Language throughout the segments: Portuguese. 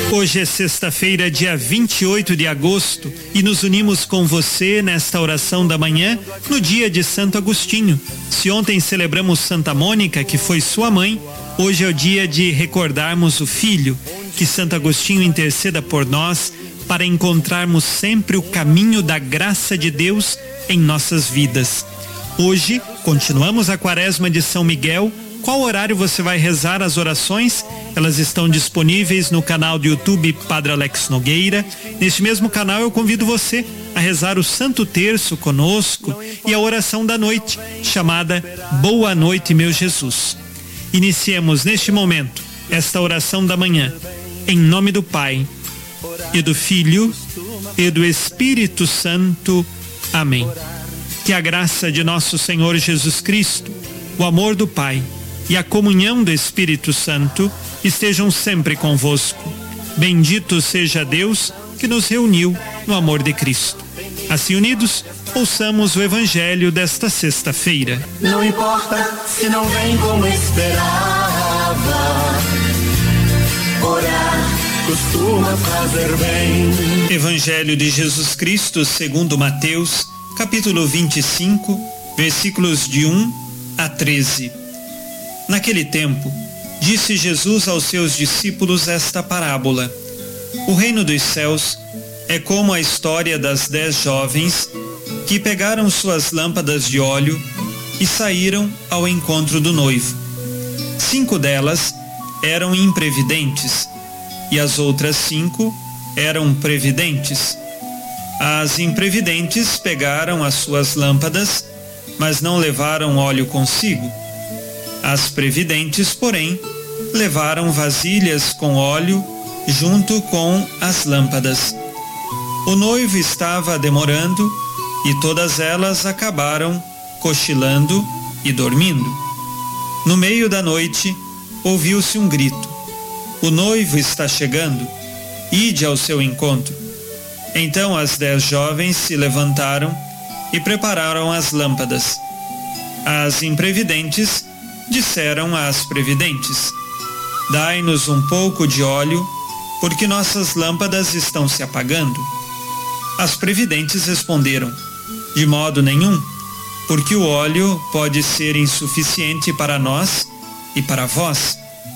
Hoje é sexta-feira, dia 28 de agosto, e nos unimos com você nesta oração da manhã, no dia de Santo Agostinho. Se ontem celebramos Santa Mônica, que foi sua mãe, hoje é o dia de recordarmos o filho. Que Santo Agostinho interceda por nós para encontrarmos sempre o caminho da graça de Deus em nossas vidas. Hoje, continuamos a quaresma de São Miguel. Qual horário você vai rezar as orações? Elas estão disponíveis no canal do YouTube Padre Alex Nogueira. Neste mesmo canal eu convido você a rezar o Santo Terço conosco e a oração da noite, chamada Boa Noite, meu Jesus. Iniciemos neste momento esta oração da manhã, em nome do Pai, e do Filho, e do Espírito Santo. Amém. Que a graça de nosso Senhor Jesus Cristo, o amor do Pai e a comunhão do Espírito Santo estejam sempre convosco. Bendito seja Deus que nos reuniu no amor de Cristo. Assim unidos, ouçamos o Evangelho desta sexta-feira. Não importa se não vem como esperava, orar costuma fazer bem. Evangelho de Jesus Cristo segundo Mateus, capítulo 25, versículos de 1 a 13. Naquele tempo, disse Jesus aos seus discípulos esta parábola: o reino dos céus é como a história das 10 jovens que pegaram suas lâmpadas de óleo e saíram ao encontro do noivo. 5 delas eram imprevidentes e as outras 5 eram previdentes. As imprevidentes pegaram as suas lâmpadas, mas não levaram óleo consigo. As previdentes, porém, levaram vasilhas com óleo junto com as lâmpadas. O noivo estava demorando e todas elas acabaram cochilando e dormindo. No meio da noite, ouviu-se um grito: o noivo está chegando, ide ao seu encontro. Então as 10 jovens se levantaram e prepararam as lâmpadas. As imprevidentes disseram às previdentes: dai-nos um pouco de óleo, porque nossas lâmpadas estão se apagando. As previdentes responderam: de modo nenhum, porque o óleo pode ser insuficiente para nós e para vós.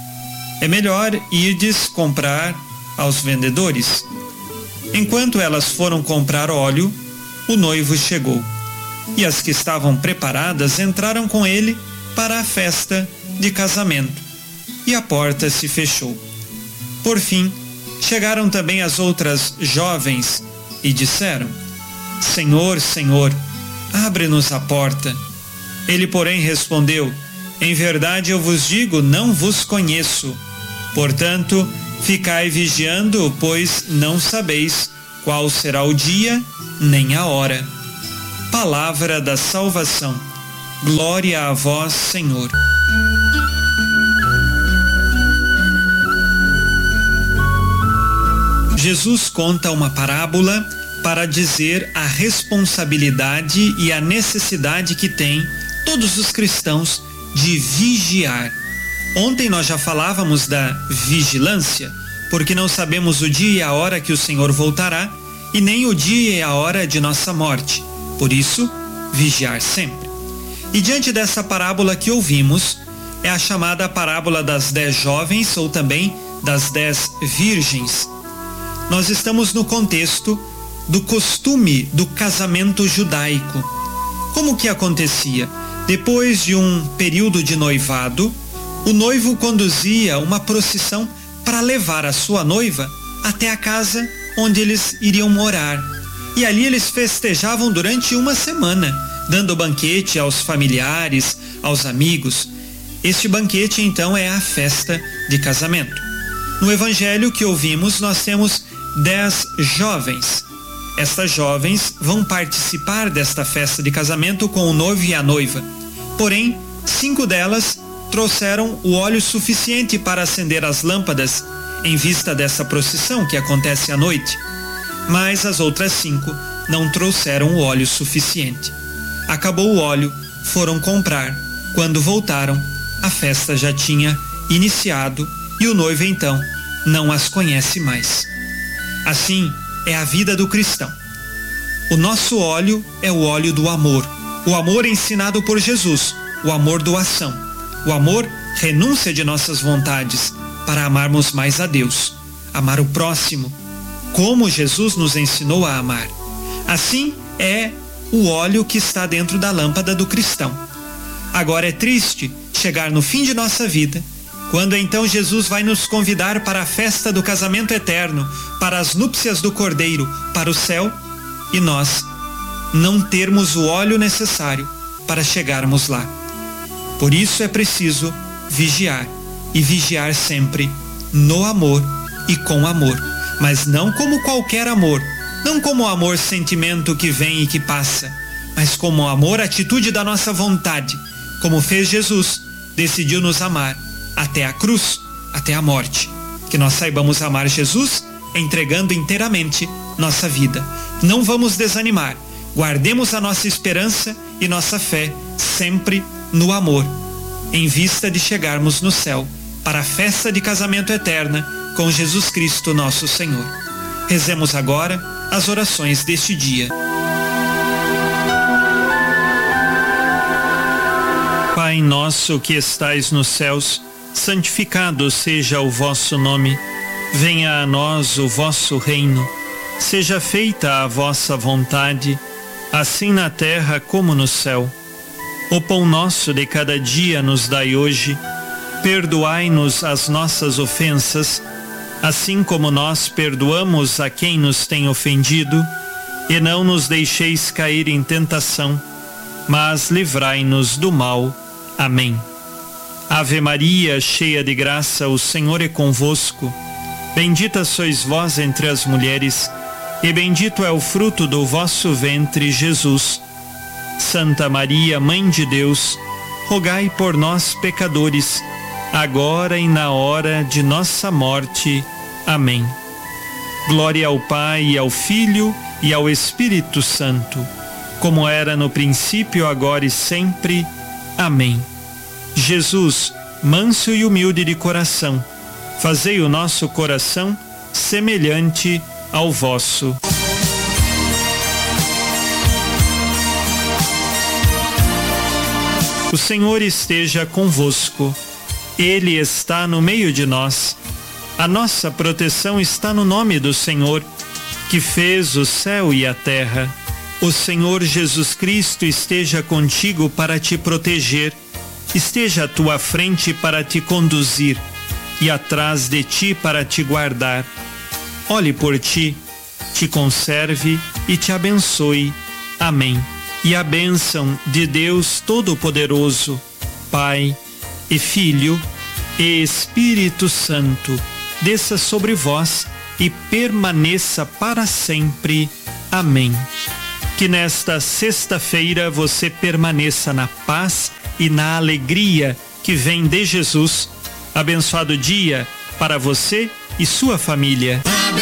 É melhor irdes comprar aos vendedores. Enquanto elas foram comprar óleo, o noivo chegou, e as que estavam preparadas entraram com ele para a festa de casamento, e a porta se fechou. Por fim, chegaram também as outras jovens e disseram: Senhor, Senhor, abre-nos a porta. Ele, porém, respondeu: em verdade eu vos digo, não vos conheço. Portanto, ficai vigiando, pois não sabeis qual será o dia nem a hora. Palavra da salvação. Glória a vós, Senhor. Jesus conta uma parábola para dizer a responsabilidade e a necessidade que têm todos os cristãos de vigiar. Ontem nós já falávamos da vigilância, porque não sabemos o dia e a hora que o Senhor voltará, e nem o dia e a hora de nossa morte. Por isso, vigiar sempre. E diante dessa parábola que ouvimos, é a chamada parábola das 10 jovens, ou também das 10 virgens. Nós estamos no contexto do costume do casamento judaico. Como que acontecia? Depois de um período de noivado, o noivo conduzia uma procissão para levar a sua noiva até a casa onde eles iriam morar. E ali eles festejavam durante uma semana, dando banquete aos familiares, aos amigos. Este banquete, então, é a festa de casamento. No evangelho que ouvimos, nós temos 10 jovens. Estas jovens vão participar desta festa de casamento com o noivo e a noiva. Porém, 5 delas trouxeram o óleo suficiente para acender as lâmpadas em vista dessa procissão que acontece à noite. Mas as outras 5 não trouxeram o óleo suficiente. Acabou o óleo, foram comprar. Quando voltaram, a festa já tinha iniciado e o noivo então não as conhece mais. Assim é a vida do cristão. O nosso óleo é o óleo do amor. O amor ensinado por Jesus, o amor doação. O amor renúncia de nossas vontades para amarmos mais a Deus, amar o próximo, como Jesus nos ensinou a amar. Assim é o óleo que está dentro da lâmpada do cristão. Agora é triste chegar no fim de nossa vida, quando então Jesus vai nos convidar para a festa do casamento eterno, para as núpcias do Cordeiro, para o céu, e nós não termos o óleo necessário para chegarmos lá. Por isso é preciso vigiar, e vigiar sempre no amor e com amor, mas não como qualquer amor, não como o amor sentimento que vem e que passa, mas como o amor atitude da nossa vontade, como fez Jesus, decidiu nos amar até a cruz, até a morte. Que nós saibamos amar Jesus entregando inteiramente nossa vida. Não vamos desanimar, guardemos a nossa esperança e nossa fé sempre no amor, em vista de chegarmos no céu para a festa de casamento eterna com Jesus Cristo nosso Senhor. Rezemos agora as orações deste dia. Pai nosso que estais nos céus, santificado seja o vosso nome. Venha a nós o vosso reino. Seja feita a vossa vontade, assim na terra como no céu. O pão nosso de cada dia nos dai hoje. Perdoai-nos as nossas ofensas, assim como nós perdoamos a quem nos tem ofendido. E não nos deixeis cair em tentação, mas livrai-nos do mal. Amém. Ave Maria, cheia de graça, o Senhor é convosco. Bendita sois vós entre as mulheres, e bendito é o fruto do vosso ventre, Jesus. Santa Maria, Mãe de Deus, rogai por nós, pecadores, agora e na hora de nossa morte. Amém. Glória ao Pai, e ao Filho, e ao Espírito Santo, como era no princípio, agora e sempre. Amém. Jesus, manso e humilde de coração, fazei o nosso coração semelhante ao vosso. O Senhor esteja convosco. Ele está no meio de nós. A nossa proteção está no nome do Senhor, que fez o céu e a terra. O Senhor Jesus Cristo esteja contigo para te proteger, esteja à tua frente para te conduzir e atrás de ti para te guardar. Olhe por ti, te conserve e te abençoe. Amém. E a bênção de Deus Todo-Poderoso, Pai e Filho e Espírito Santo, desça sobre vós e permaneça para sempre. Amém. Que nesta sexta-feira você permaneça na paz e na alegria que vem de Jesus. Abençoado dia para você e sua família.